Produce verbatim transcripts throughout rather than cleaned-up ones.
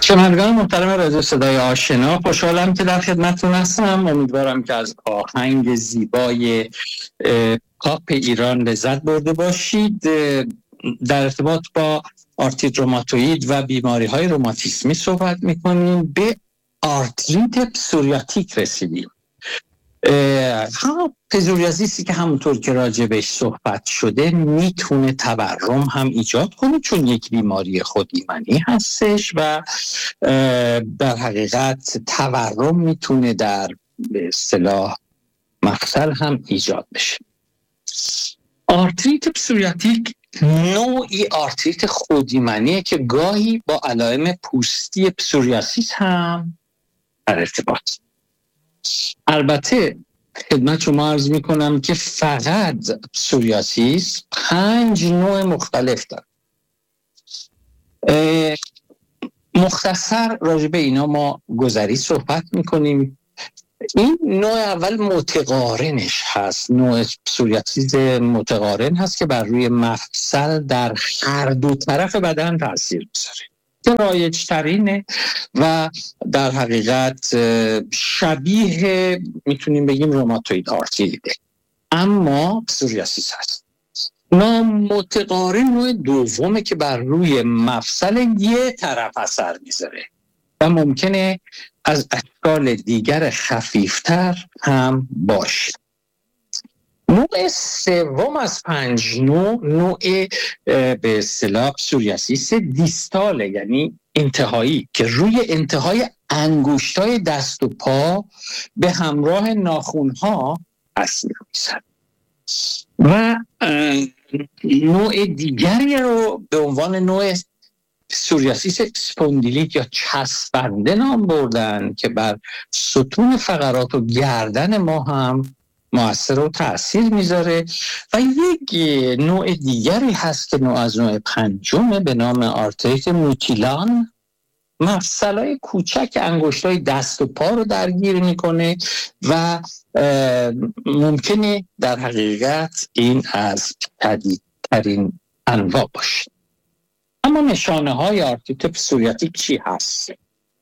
شنوندگان محترم رادیو صدای آشنا، خوشحالم که در خدمتتون هستم. امیدوارم که از آهنگ زیبای پاپ ایران لذت برده باشید. در ارتباط با آرتریت روماتوئید و بیماری‌های روماتیسمی صحبت می‌کنیم. به آرتریت پسوریاتیک رسیدیم. هم پسوریازیسی که همونطور که راجع بهش صحبت شده میتونه تورم هم ایجاد کنه، چون یک بیماری خودایمنی هستش و در حقیقت تورم میتونه در به اصطلاح مفصل هم ایجاد بشه. آرتریت پسوریاتیک نوعی آرتریت خودایمنیه که گاهی با علائم پوستی پسوریاسیس هم در ارتباط. البته خدمت شما عرض میکنم که فقط پسوریاسیس پنج نوع مختلف داره. مختصر راجع به اینا ما گذری صحبت میکنیم. این نوع اول متقارنش هست، نوع پسوریاسیس متقارن هست که بر روی مفصل در هر دو طرف بدن تاثیر میذاره، که رایج ترینه و در حقیقت شبیه میتونیم بگیم روماتوید آرتریته، اما پسوریاسیس هست. نامتقارن نوع دومه که بر روی مفصل یه طرف اثر میذاره و ممکنه از اشکال دیگر خفیفتر هم باشه. نوع سوم از پنج نوع نوع به اصطلاح پسوریاسیس دیستاله، یعنی انتهایی، که روی انتهای انگشتای دست و پا به همراه ناخن‌ها اثر می‌ذاره. و نوع دیگری رو به عنوان نوع پسوریاسیس اسپوندیلیت یا چسبنده نام بردن که بر ستون فقرات و گردن ما هم مؤثر و تأثیر میذاره. و یک نوع دیگری هست که نوع از نوع پنجمه به نام آرتریت موتیلان، مفصلای کوچک انگشتای دست و پا رو درگیر میکنه و ممکنه در حقیقت این از شدیدترین انواع باشه. اما نشانه های آرتریت پسوریاتیک چی هست؟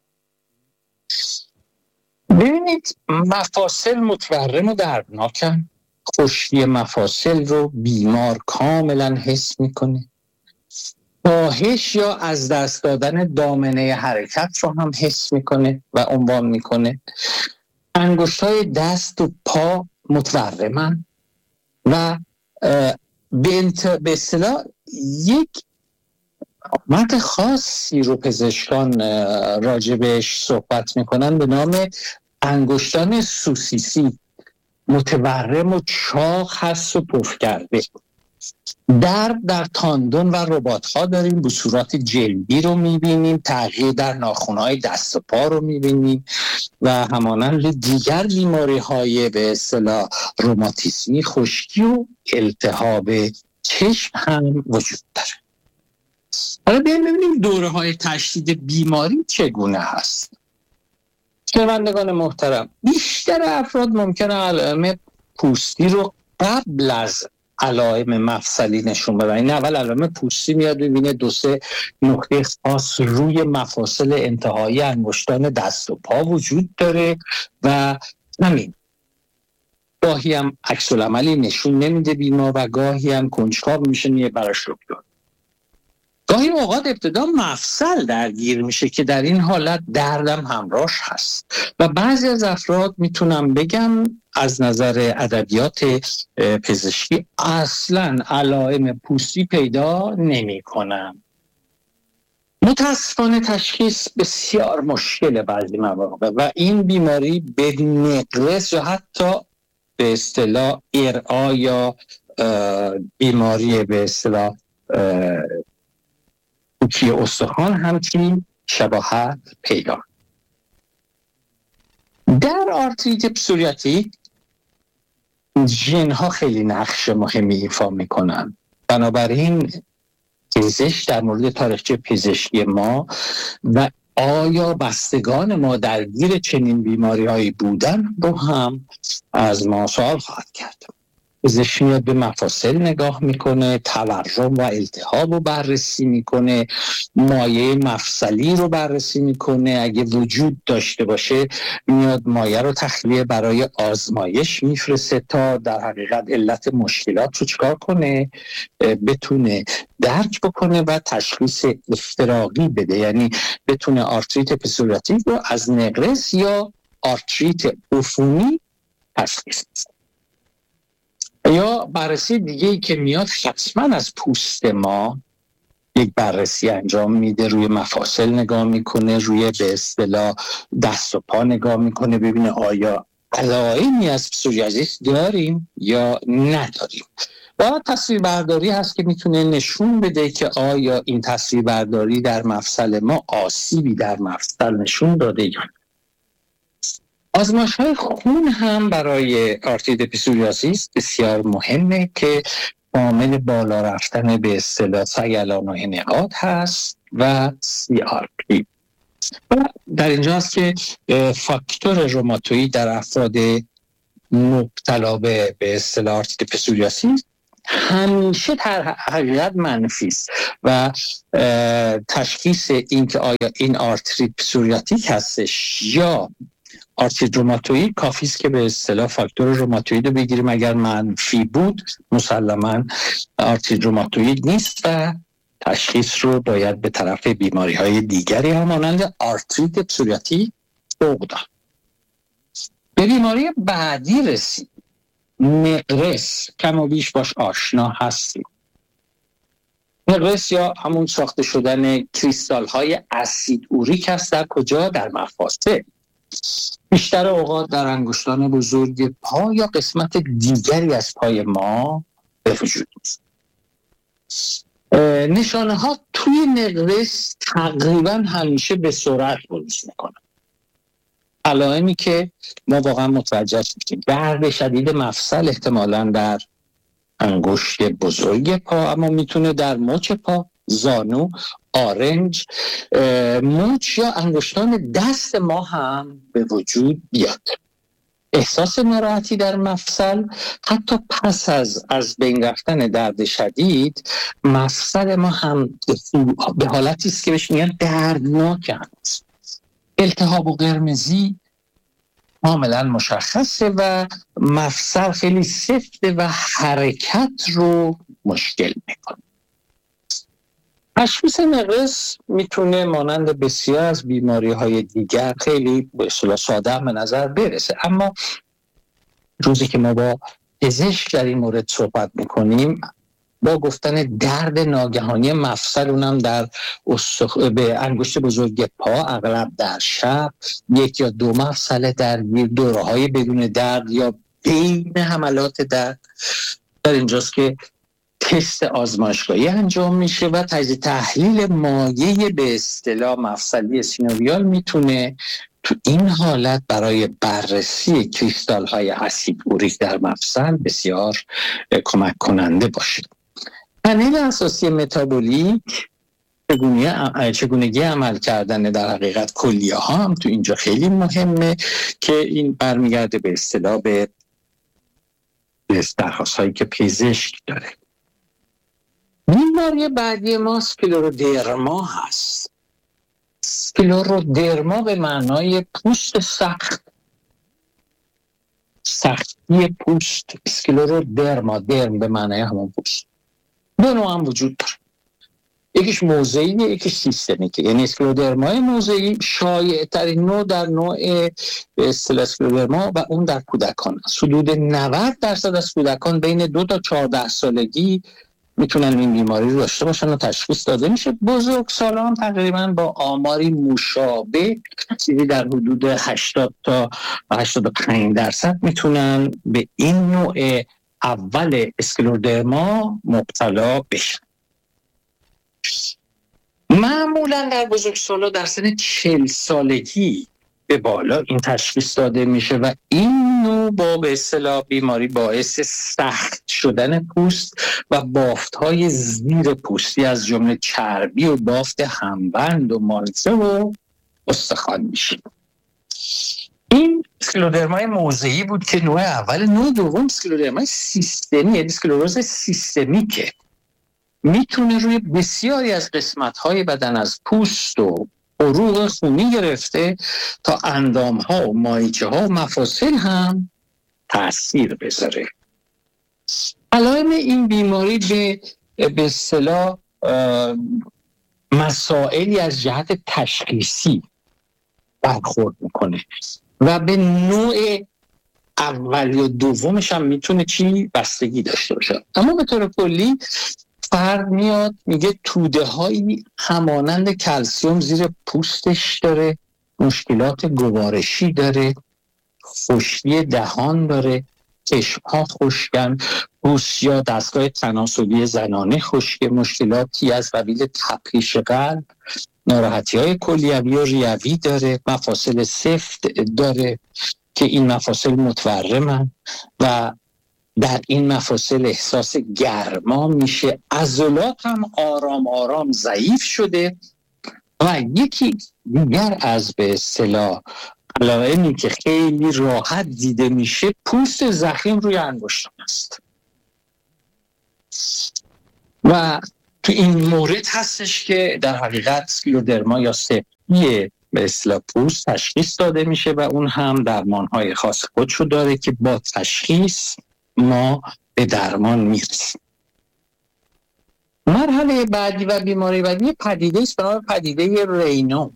ببینید، مفاصل متورم و دردناکن. خشکی مفاصل رو بیمار کاملا حس میکنه. کاهش یا از دست دادن دامنه حرکت رو هم حس میکنه و عنوان میکنه. انگشتای دست و پا متورمن و به اصطلاح یک علامت خاصی رو پزشکان راجبش صحبت میکنن به نام انگشتان سوسیسی، متورم و چاق هست و پف کرده. درد در تاندون و رباط‌ها داریم، بصورات جلدی رو میبینیم، تغییر در ناخن‌های دست و پا رو میبینیم و همانند دیگر بیماری‌های به اصطلاح روماتیسمی، خشکی و التهاب چشم هم وجود داره. حالا بیایم ببینیم دوره‌های تشدید بیماری چگونه هست. شنوندگان محترم، بیشتر افراد ممکنه علائم پوستی رو قبل از علائم مفصلی نشون بدن. این اول علائم پوستی میاد، ببینه دو سه نقطه خاص روی مفاصل انتهایی انگشتان دست و پا وجود داره و همین. گاهی هم عکس العملی نشون نمیده بیمار و گاهی هم کنجکاو میشه میه براش رو بیاد. گاهی اوقات ابتدا مفصل درگیر میشه که در این حالت دردم همراهش هست و بعضی از افراد میتونم بگم از نظر ادبیات پزشکی اصلا علائم پوستی پیدا نمی کنن. متاسفانه تشخیص بسیار مشکل بعضی مواقع و این بیماری به نقرس یا حتی به اصطلاح ارعا یا بیماری به اصطلاح پوکی استخوان همچنین شباهت پیدا. در آرتریت پسوریاتیک ژن ها خیلی نقش مهمی ایفا میکنن. بنابراین پزشک در مورد تاریخچه پزشکی ما و آیا بستگان ما درگیر چنین بیماری هایی بودن رو هم از ما سوال خواهد کرد. پزشک میاد به مفاصل نگاه میکنه، تورم و التهاب رو بررسی میکنه، مایع مفصلی رو بررسی میکنه، اگه وجود داشته باشه میاد مایع رو تخلیه برای آزمایش میفرسته تا در حقیقت علت مشکلات رو چیکار کنه، بتونه درک بکنه و تشخیص افتراقی بده، یعنی بتونه آرتریت پسوریاتیک رو از نقرس یا آرتریت عفونی تشخیص بده. یا بررسی دیگه ای که میاد حتما از پوست ما یک بررسی انجام میده، روی مفاصل نگاه میکنه، روی به اصطلاح دست و پا نگاه میکنه ببینه آیا علائمی از پسوریازیس داریم یا نداریم. و تصویر برداری هست که میتونه نشون بده که آیا این تصویر برداری در مفصل ما آسیبی در مفصل نشون داده یا نه. آزمایش‌های خون هم برای آرتریت پسوریازیس بسیار مهمه که عامل بالا رفتن به اصطلاح سیلان و انعقاد هست و سی آر پی. و در اینجا هست که فاکتور روماتویی در افراد مبتلا به به اصطلاح آرتریت پسوریازیس همیشه در حقیقت منفی است و تشخیص این که آیا این آرتریت پسوریاتیک هستش یا آرتریت روماتویید کافی است که به اصطلاح فاکتور روماتویید رو بگیریم. اگر منفی بود مسلماً آرتریت روماتویید نیست و تشخیص رو باید به طرف بیماری‌های دیگری هم مانند آرتریت پسوریاتیک سوق داد. به بیماری بعدی رسید، نقرس. کم و بیش باش آشنا هستیم. نقرس یا همون ساخته شدن کریستال های اسید اوریک هست. در کجا؟ در مفاصل. بیشتر اوقات در انگشتان بزرگ پا یا قسمت دیگری از پای ما به وجود میاد. نشانه ها توی نقرس تقریبا همیشه به سرعت بروز میکنن. علائمی که ما واقعا متوجه میشیم: درد شدید مفصل، احتمالاً در انگشت بزرگ پا، اما میتونه در مچ پا، زانو، آرنج، مچ یا انگشتان دست ما هم به وجود بیاد. احساس ناراحتی در مفصل، حتی پس از از بین رفتن درد شدید، مفصل ما هم به حالتی است که بهش میگن دردناک است. التهاب و قرمزی کاملا مشخصه و مفصل خیلی سفته و حرکت رو مشکل میکنه. تشخیص نقرس میتونه مانند بسیار از بیماری‌های دیگر خیلی به اصطلاح ساده به نظر برسه، اما روزی که ما با پزشک در این مورد صحبت میکنیم، با گفتن درد ناگهانی مفصل، اونم در استخ... به انگشت بزرگ پا، اغلب در شب، یک یا دو مفصل درگیر، دوره‌های بدون درد یا بین حملات درد، در اینجاست که تست آزمایشگاهی انجام میشه و تجزیه تحلیل مایع به اصطلاح مفصلی سینوویال میتونه تو این حالت برای بررسی کریستال های اسید اوریک در مفصل بسیار کمک کننده باشه. پنل اساسی متابولیک، چگونگی عمل کردن در حقیقت کلیه ها هم تو اینجا خیلی مهمه که این برمیگرده به اصطلاح به درخواست هایی که پزشک داره. بیماری بعدی ما سکلرودرما هست. سکلرودرما به معنای پوست سخت، سختی پوست. سکلرودرما، درم به معنای همون پوست. دو نوع هم وجود داره، یکیش موضعی، یکیش سیستمیکه. یعنی اسکلرودرمای موضعی شایع ترین نوع در نوع اصطلاح اسکلرودرما و اون در کودکان است. حدود نود درصد از کودکان بین دو تا چهارده سالگی میتونن این بیماری رو داشته باشن و تشخیص داده میشه. بزرگسالان تقریبا با آماری مشابه چیزی در حدود هشتاد تا هشتاد و پنج درصد میتونن به این نوع اول اسکلرودرما مبتلا بشن. معمولا در بزرگسالا در سن چهل سالگی به بالا این تشخیص داده میشه و این نوع با به اصطلاح بیماری باعث سخت شدن پوست و بافت‌های زیر پوستی از جمله چربی و بافت همبند و مالزه و استخوان میشه. این اسکلرودرمای موضعی بود که نوع اول. نوع دوم اسکلرودرمای سیستمی، یعنی اسکلروز سیستمیکه، میتونه روی بسیاری از قسمت‌های بدن از پوست و عروق خونی گرفته تا اندام‌ها و مایچه‌ها و مفاصل هم تأثیر بذاره. علائم این بیماری به به اصطلاح مسائلی از جهت تشخیصی برخورد میکنه و به نوع اول یا دومش هم میتونه چی بستگی داشته باشه. اما به طور کلی فرد میاد میگه توده هایی همانند کلسیم زیر پوستش داره، مشکلات گوارشی داره، خشکی دهان داره، چشم‌ها خشکن، پوست یا دستگاه تناسلی زنانه خشک، مشکلاتی از قبیل تپش قلب، ناراحتی‌های کلیوی و ریوی داره، مفاصل سفت داره که این مفاصل متورمن و در این مفاصل احساس گرما میشه، عضلات هم آرام آرام ضعیف شده. و یکی دیگر از به اصطلاح علائمی که خیلی راحت دیده میشه، پوست ضخیم روی انگشتان است و تو این مورد هستش که در حقیقت اسکلرودرما یا سپی به اصطلاح پوست تشخیص داده میشه و اون هم درمانهای خاص خودشو داره که با تشخیص ما به درمان میرسیم. مرحله بعدی و بیماری بعدی پدیده است به نام پدیده رینو.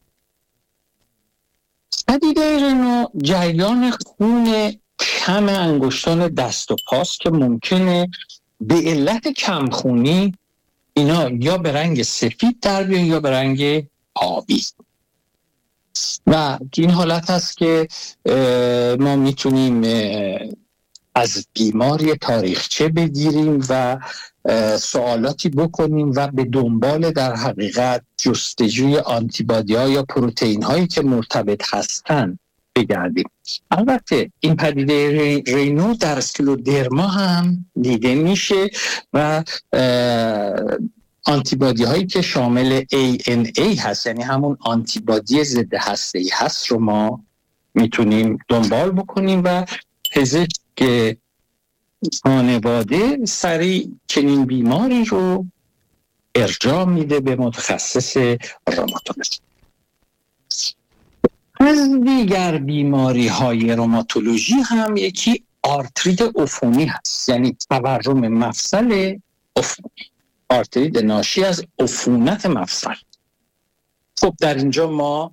پدیده رینو جریان خون کم انگشتان دست و پاست که ممکنه به علت کمخونی اینا یا به رنگ سفید در بیان یا به رنگ آبی و این حالت هست که ما میتونیم از بیماری تاریخچه بگیریم و سوالاتی بکنیم و به دنبال در حقیقت جستجوی آنتیبادی ها یا پروتئین هایی که مرتبط هستن بگردیم. البته این پدیده رینو در اسکلرودرما هم دیده میشه و آنتیبادی هایی که شامل ای ان ای هست، یعنی همون آنتیبادی ضد هسته‌ای هست رو ما میتونیم دنبال بکنیم و پزشک خانواده سریع چنین بیماری رو ارجاع میده به متخصص روماتولوژی. از دیگر بیماری های روماتولوژی هم یکی آرتریت عفونی هست، یعنی تورم مفصل عفونی، آرتریت ناشی از عفونت مفصل. خب در اینجا ما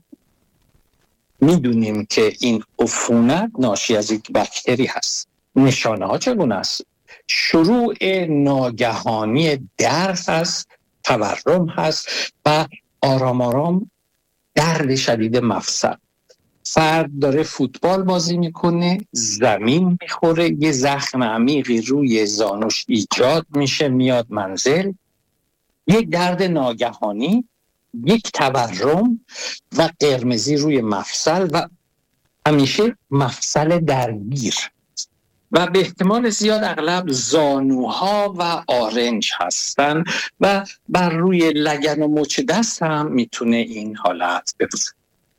میدونیم که این عفونت ناشی از یک باکتری هست. نشانه ها چگونه است؟ شروع ناگهانی درد هست، تورم هست و آرام آرام درد شدید مفصل. فرد داره فوتبال بازی میکنه، زمین میخوره، یه زخم عمیقی روی زانوش ایجاد میشه، میاد منزل، یک درد ناگهانی، یک تورم و قرمزی روی مفصل و همیشه مفصل درگیر و به احتمال زیاد اغلب زانوها و آرنج هستن و بر روی لگن و مچ دست هم میتونه این حالت بروزه.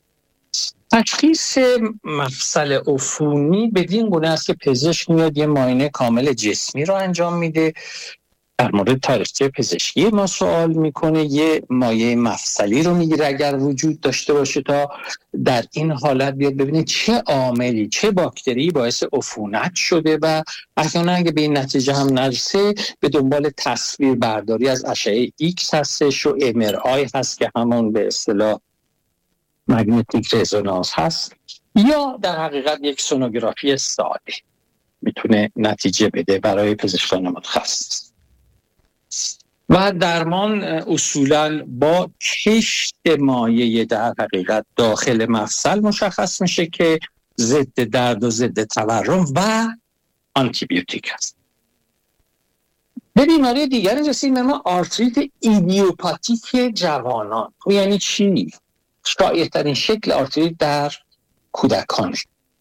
تشخیص مفصل عفونی بدین گونه است که پزشک میاد یه معاینه کامل جسمی رو انجام میده، در مورد تاریخچه پزشکی ما سوال میکنه، یه مایع مفصلی رو میگیره اگر وجود داشته باشه تا در این حالت بیاد ببینه چه عاملی، چه باکتری باعث عفونت شده و احیانا اگه به این نتیجه هم نرسه به دنبال تصویر برداری از اشعه ایکس هستش و ام ار آی هست که همون به اصطلاح مگنتیک رزونانس هست یا در حقیقت یک سونوگرافی ساده میتونه نتیجه بده برای پزشکان متخصص. و درمان اصولاً با کشت مایع در حقیقت داخل مفصل مشخص میشه که ضد درد و ضد تورم و آنتی بیوتیک هست. به بیماری دیگری رسیم به ما آرتریت ایدیوپاتیک جوانان. یعنی چی؟ شایع‌ترین شکل آرتریت در کودکان.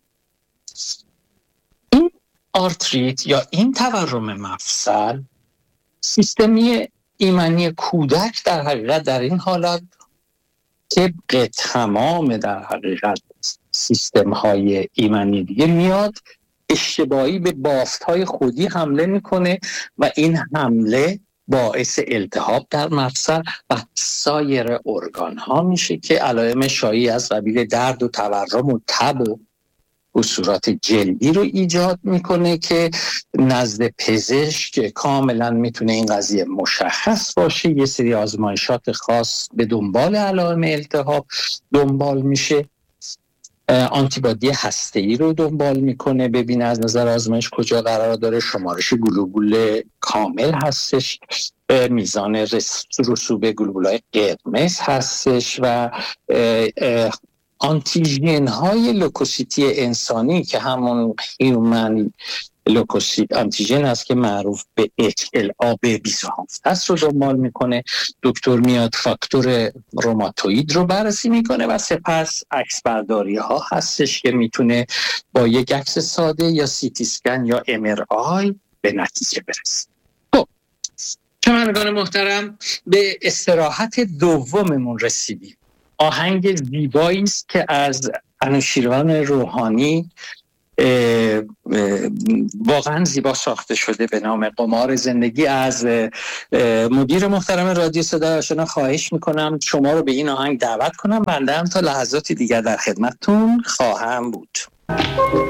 این آرتریت یا این تورم مفصل سیستمی ایمنی کودک در حقیقت در این حالت طبق تمام در حقیقت سیستم های ایمنی دیگه میاد اشتباهی به بافت های خودی حمله میکنه و این حمله باعث التهاب در مفصل و سایر ارگان ها میشه که علائم شایعی از قبیل درد و تورم و تب و اثرات جلدی رو ایجاد میکنه که نزد پزشک کاملا میتونه این قضیه مشخص باشه. یه سری آزمایشات خاص به دنبال علائم التهاب دنبال میشه، آنتیبادی هسته‌ای رو دنبال میکنه، ببینه از نظر آزمایش کجا قرار داره، شمارش گلوبول کامل هستش، میزان رسوب گلوبولای قرمز هستش و آنتیژن های لوکوسیتی انسانی که همون هیومن لوکوسیت آنتیژن است که معروف به اچ ال آ بی بیست و هفت است رو دنبال میکنه. دکتر میاد فاکتور روماتوئید رو بررسی میکنه و سپس عکس برداری ها هستش که میتونه با یک عکس ساده یا سی تی اسکن یا ام آر آی به نتیجه برسه. خب شنوندگان محترم، به استراحت دوممون رسیدیم. آهنگ زیبایی است که از انوشیروان روحانی واقعا زیبا ساخته شده به نام قمار زندگی. از مدیر محترم رادیو صدای آشنا خواهش میکنم شما رو به این آهنگ دعوت کنم. بنده هم تا لحظاتی دیگر در خدمتتون خواهم بود.